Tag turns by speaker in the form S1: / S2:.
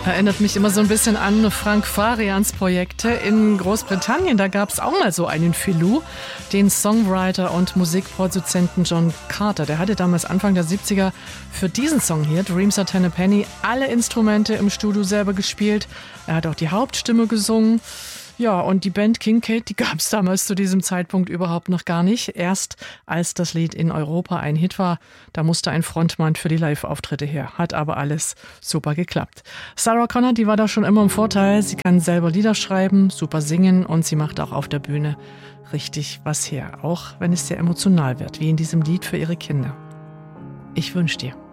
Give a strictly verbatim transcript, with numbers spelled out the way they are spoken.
S1: Erinnert mich immer so ein bisschen an Frank Farians Projekte in Großbritannien. Da gab es auch mal so einen Filou, den Songwriter und Musikproduzenten John Carter. Der hatte damals Anfang der siebziger für diesen Song hier, Dreams Are Ten a Penny, alle Instrumente im Studio selber gespielt. Er hat auch die Hauptstimme gesungen. Ja, und die Band Kincaid, die gab es damals zu diesem Zeitpunkt überhaupt noch gar nicht. Erst als das Lied in Europa ein Hit war, da musste ein Frontmann für die Live-Auftritte her. Hat aber alles super geklappt. Sarah Connor, die war da schon immer im Vorteil. Sie kann selber Lieder schreiben, super singen und sie macht auch auf der Bühne richtig was her. Auch wenn es sehr emotional wird, wie in diesem Lied für ihre Kinder. Ich wünsche dir.